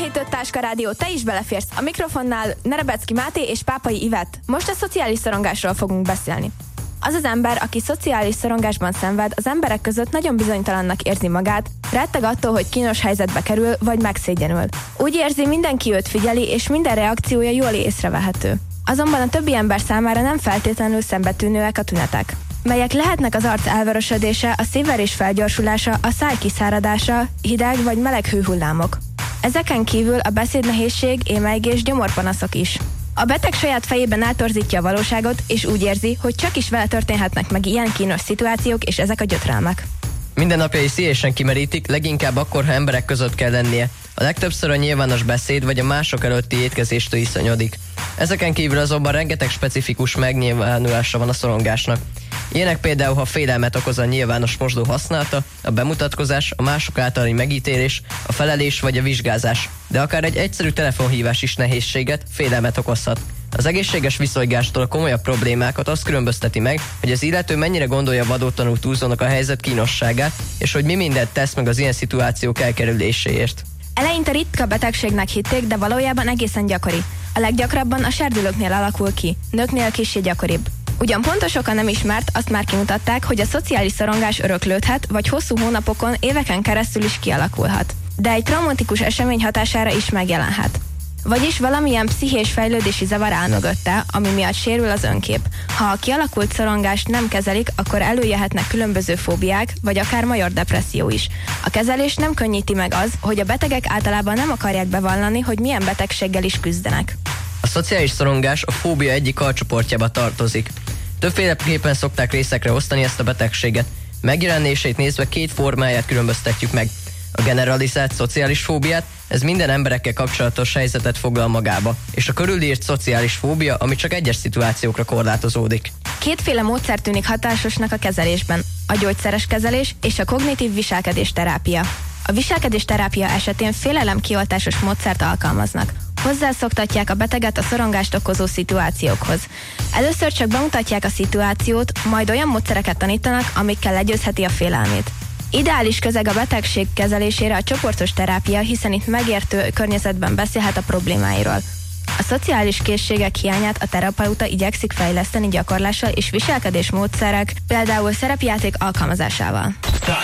Kiegyenlített Táska Rádió, te is beleférsz. A mikrofonnál Nerebecki Máté és Pápai Ivett. Most a szociális szorongásról fogunk beszélni. Az az ember, aki szociális szorongásban szenved, az emberek között nagyon bizonytalannak érzi magát, retteg attól, hogy kínos helyzetbe kerül, vagy megszégyenül. Úgy érzi, mindenki őt figyeli, és minden reakciója jól észrevehető. Azonban a többi ember számára nem feltétlenül szembetűnőek a tünetek, melyek lehetnek az arc elvörösödése, a szívverés felgyorsulása, a száj kiszáradása, hideg vagy meleg hőhullámok. Ezeken kívül a beszédnehézség, émelygés, gyomorpanaszok is. A beteg saját fejében eltorzítja a valóságot, és úgy érzi, hogy csak is vele történhetnek meg ilyen kínos szituációk, és ezek a gyötrelmek. Mindennapjai szívesen kimerítik, leginkább akkor, ha emberek között kell lennie. A legtöbbször a nyilvános beszéd vagy a mások előtti étkezéstől iszonyodik. Ezeken kívül azonban rengeteg specifikus megnyilvánulása van a szorongásnak. Ilyenek például, ha félelmet okoz a nyilvános mosdó használata, a bemutatkozás, a mások általi megítélés, a felelés vagy a vizsgázás. De akár egy egyszerű telefonhívás is nehézséget, félelmet okozhat. Az egészséges viszonygástól a komolyabb problémákat azt különbözteti meg, hogy az illető mennyire gondolja vadótlanul túlzónak a helyzet kínosságát, és hogy mi mindent tesz meg az ilyen szituációk elkerüléséért. Eleinte ritka betegségnek hitték, de valójában egészen gyakori. A leggyakrabban a serdülőknél alakul ki, nőknél kissé gyakoribb. Ugyan pontos oka nem ismert, azt már kimutatták, hogy a szociális szorongás öröklődhet, vagy hosszú hónapokon, éveken keresztül is kialakulhat. De egy traumatikus esemény hatására is megjelenhet. Vagyis valamilyen pszichés fejlődési zavar áll mögötte, ami miatt sérül az önkép. Ha a kialakult szorongást nem kezelik, akkor előjöhetnek különböző fóbiák, vagy akár major depresszió is. A kezelés nem könnyíti meg az, hogy a betegek általában nem akarják bevallani, hogy milyen betegséggel is küzdenek. A szociális szorongás a fóbia egyik alcsoportjába tartozik. Többféleképpen szokták részekre osztani ezt a betegséget. Megjelenését nézve két formáját különböztetjük meg. A generalizált szociális fóbiát, ez minden emberekkel kapcsolatos helyzetet foglal magába, és a körülírt szociális fóbia, ami csak egyes szituációkra korlátozódik. Kétféle módszer tűnik hatásosnak a kezelésben, a gyógyszeres kezelés és a kognitív viselkedésterápia. A viselkedésterápia esetén félelemkioltásos módszert alkalmaznak. Hozzászoktatják a beteget a szorongást okozó szituációkhoz. Először csak bemutatják a szituációt, majd olyan módszereket tanítanak, amikkel legyőzheti a félelmét. Ideális közeg a betegség kezelésére a csoportos terápia, hiszen itt megértő környezetben beszélhet a problémáiról. A szociális készségek hiányát a terapeuta igyekszik fejleszteni gyakorlással és viselkedésmódszerek, például szerepjáték alkalmazásával.